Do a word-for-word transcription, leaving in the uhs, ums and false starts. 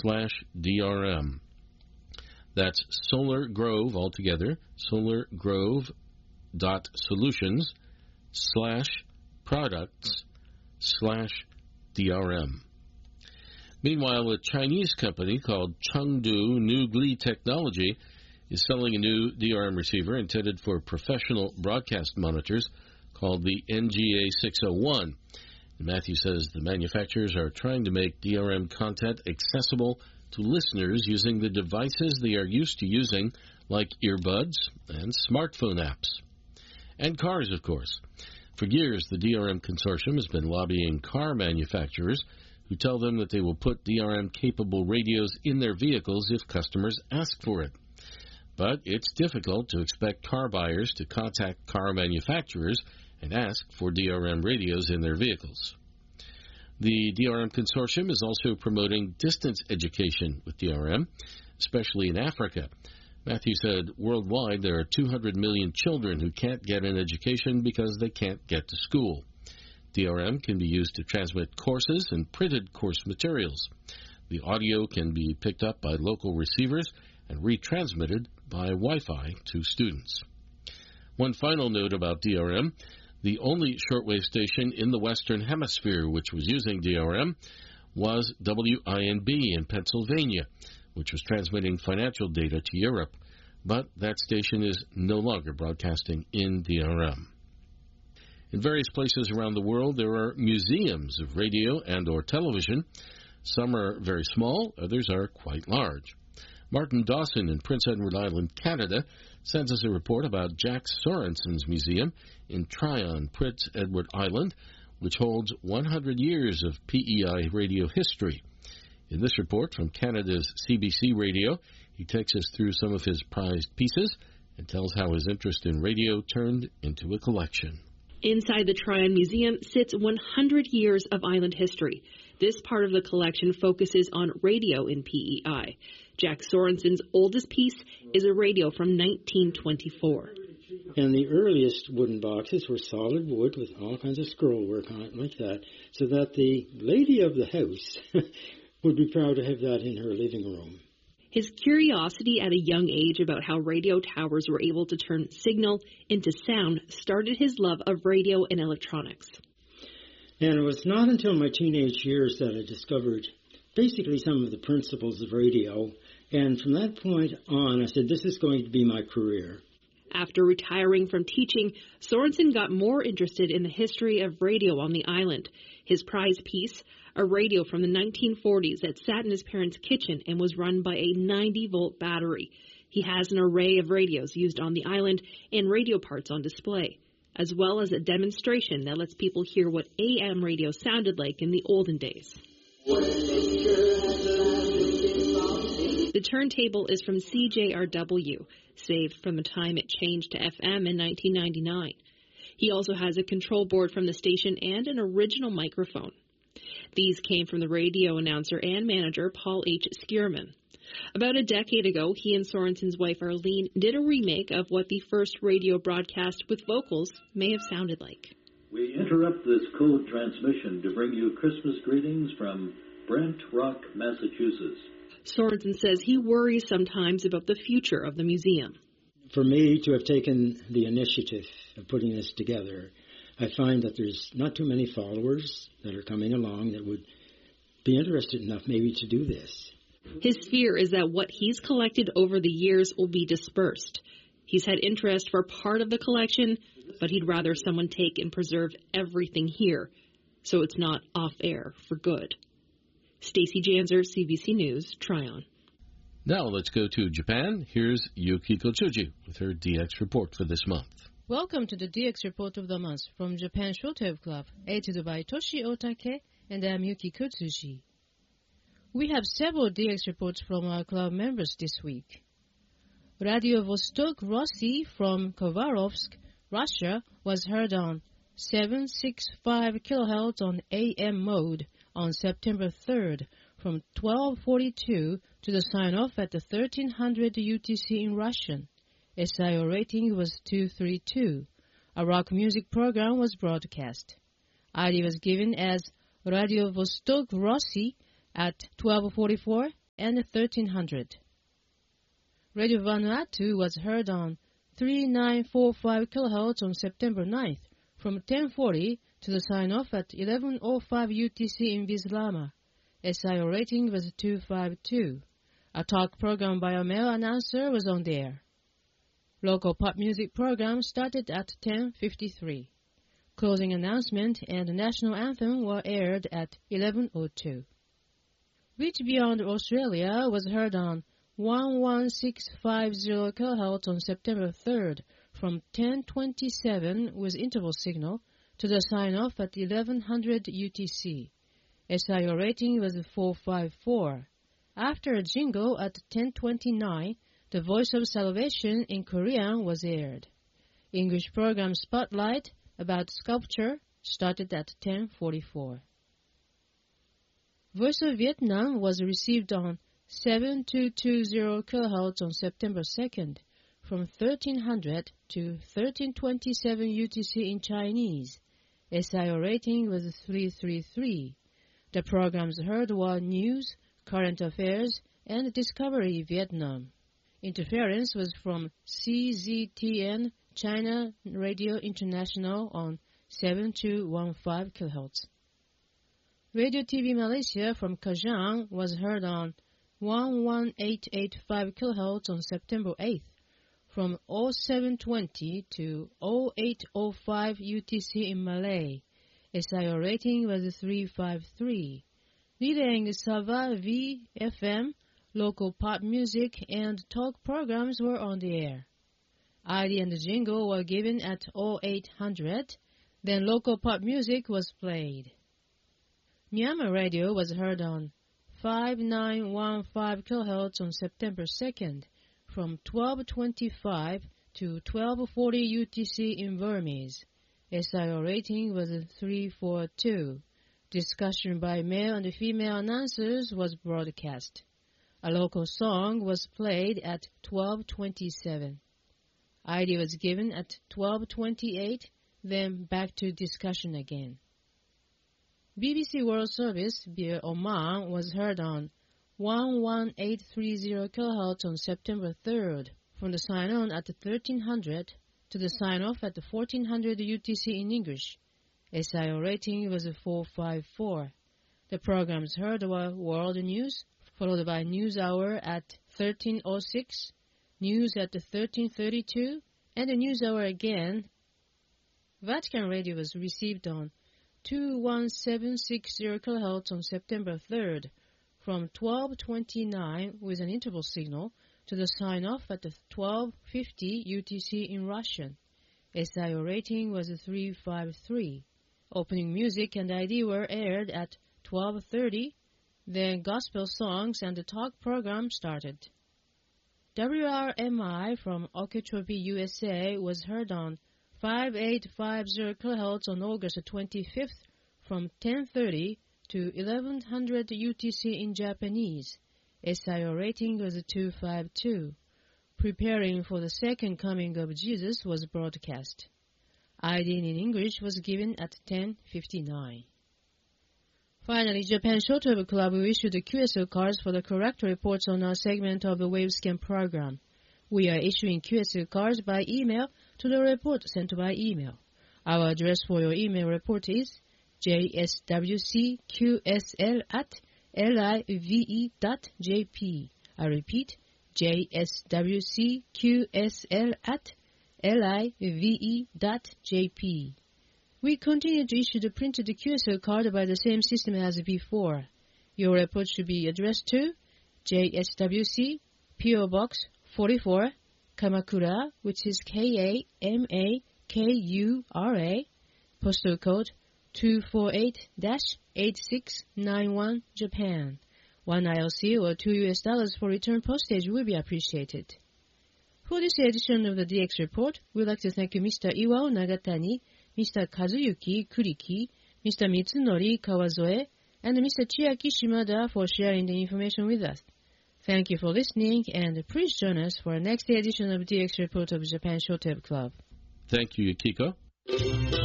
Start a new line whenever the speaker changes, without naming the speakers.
slash DRM. That's Solar Grove altogether, solargrove.solutions slash products slash DRM. Meanwhile, a Chinese company called Chengdu Nugli Technology is selling a new D R M receiver intended for professional broadcast monitors called the N G A six oh one. Matthew says the manufacturers are trying to make D R M content accessible to listeners using the devices they are used to using, like earbuds and smartphone apps. And cars, of course. For years, the D R M Consortium has been lobbying car manufacturers who tell them that they will put D R M-capable radios in their vehicles if customers ask for it. But it's difficult to expect car buyers to contact car manufacturers and ask for D R M radios in their vehicles. The D R M Consortium is also promoting distance education with D R M, especially in Africa. Matthew said worldwide there are two hundred million children who can't get an education because they can't get to school. D R M can be used to transmit courses and printed course materials. The audio can be picked up by local receivers and retransmitted by Wi-Fi to students. One final note about D R M. The only shortwave station in the Western Hemisphere which was using D R M was W I N B in Pennsylvania, which was transmitting financial data to Europe. But that station is no longer broadcasting in D R M. In various places around the world, there are museums of radio and or television. Some are very small, others are quite large. Martin Dawson in Prince Edward Island, Canada, sends us a report about Jack Sorensen's museum in Tryon, Prince Edward Island, which holds one hundred years of P E I radio history. In this report from Canada's C B C Radio, he takes us through some of his prized pieces and tells how his interest in radio turned into a collection.
Inside the Tryon Museum sits one hundred years of island history. This part of the collection focuses on radio in P E I. Jack Sorensen's oldest piece is a radio from nineteen twenty-four.
And the earliest wooden boxes were solid wood with all kinds of scroll work on it like that, so that the lady of the house would be proud to have that in her living room.
His curiosity at a young age about how radio towers were able to turn signal into sound started his love of radio and electronics.
And it was not until my teenage years that I discovered basically some of the principles of radio. And from that point on, I said, this is going to be my career.
After retiring from teaching, Sorensen got more interested in the history of radio on the island. His prize piece, a radio from the nineteen forties that sat in his parents' kitchen and was run by a ninety-volt battery. He has an array of radios used on the island and radio parts on display, as well as a demonstration that lets people hear what A M radio sounded like in the olden days. The turntable is from C J R W, saved from the time it changed to F M in nineteen ninety-nine. He also has a control board from the station and an original microphone. These came from the radio announcer and manager Paul H. Skierman. About a decade ago, he and Sorensen's wife Arlene did a remake of what the first radio broadcast with vocals may have sounded like.
We interrupt this code transmission to bring you Christmas greetings from Brent Rock, Massachusetts.
Sorensen says he worries sometimes about the future of the museum.
For me to have taken the initiative of putting this together, I find that there's not too many followers that are coming along that would be interested enough maybe to do this.
His fear is that what he's collected over the years will be dispersed. He's had interest for part of the collection, but he'd rather someone take and preserve everything here so it's not off-air for good. Stacey Janzer, C B C News, Tryon.
Now let's go to Japan. Here's Yukiko Tsuji with her D X report for this month.
Welcome to the D X report of the month from Japan Shortwave Club, edited by Toshi Otake, and I'm Yukiko Tsuji. We have several D X reports from our club members this week. Radio Vostok Rossi from Khabarovsk, Russia, was heard on seven sixty-five kilohertz on A M mode on September third from twelve forty-two to the sign-off at the thirteen hundred U T C in Russian. S I O rating was two thirty-two. A rock music program was broadcast. I D was given as Radio Vostok Rossi at twelve forty-four and thirteen hundred. Radio Vanuatu was heard on three nine four five kilohertz on September ninth from ten forty to the sign-off at eleven oh five U T C in Bislama. S I O rating was two fifty-two. A talk program by a male announcer was on the air. Local pop music program started at ten fifty-three. Closing announcement and national anthem were aired at eleven oh two. Reach Beyond Australia was heard on one one six five zero kilohertz on September third from ten twenty-seven with interval signal to the sign-off at eleven hundred U T C. S I O rating was four fifty-four. After a jingle at ten twenty-nine, The Voice of Salvation in Korean was aired. English program Spotlight about sculpture started at ten forty-four. Voice of Vietnam was received on seven two two zero kilohertz on September second from thirteen hundred to thirteen twenty-seven U T C in Chinese. S I O rating was three thirty-three. The programs heard were news, current affairs, and Discovery Vietnam. Interference was from C Z T N China Radio International on seven two one five kilohertz. Radio T V Malaysia from Kajang was heard on one one eight eight five kilohertz on September eighth from oh seven twenty to oh eight oh five U T C in Malay. S I O rating was three fifty-three. Relaying Sava V F M, local pop music and talk programs were on the air. I D and jingle were given at oh eight hundred, then local pop music was played. Myanmar radio was heard on five nine one five kilohertz on September second from twelve twenty-five to twelve forty U T C in Burmese. S I O rating was three forty-two. Discussion by male and female announcers was broadcast. A local song was played at twelve twenty-seven. I D was given at twelve twenty-eight, then back to discussion again. B B C World Service via Oman was heard on one one eight three zero kilohertz on September third from the sign-on at thirteen hundred to the sign-off at fourteen hundred U T C in English. S I O rating was four fifty-four. The programs heard were World News, followed by News Hour at thirteen oh six, News at thirteen thirty-two, and the News Hour again. Vatican Radio was received on two one seven six zero kilohertz on September third from twelve twenty-nine with an interval signal to the sign-off at twelve fifty U T C in Russian. S I O rating was three fifty-three. Opening music and I D were aired at twelve thirty. Then gospel songs and the talk program started. W R M I from Okeechobee, U S A was heard on five eight five zero kilohertz on August twenty-fifth from ten thirty to eleven hundred U T C in Japanese. S I O rating was two fifty-two. Preparing for the Second Coming of Jesus was broadcast. I D in English was given at ten fifty-nine. Finally, Japan Shortwave Club issued the Q S L cards for the correct reports on our segment of the Wavescan program. We are issuing Q S L cards by email to the report sent by email. Our address for your email report is j s w c q s l at live dot j p. I repeat, j s w c q s l at live dot j p. We continue to issue the printed Q S L card by the same system as before. Your report should be addressed to J S W C, P O Box forty-four, Kamakura, which is K A M A K U R A, postal code two four eight dash eight six nine one, Japan. One I L C or two U S dollars for return postage will be appreciated. For this edition of the D X Report, we'd like to thank Mister Iwao Nagatani, Mister Kazuyuki Kuriki, Mister Mitsunori Kawazoe, and Mister Chiaki Shimada for sharing the information with us. Thank you for listening, and please join us for our next edition of D X Report of Japan Shortwave Club.
Thank you, Yukiko.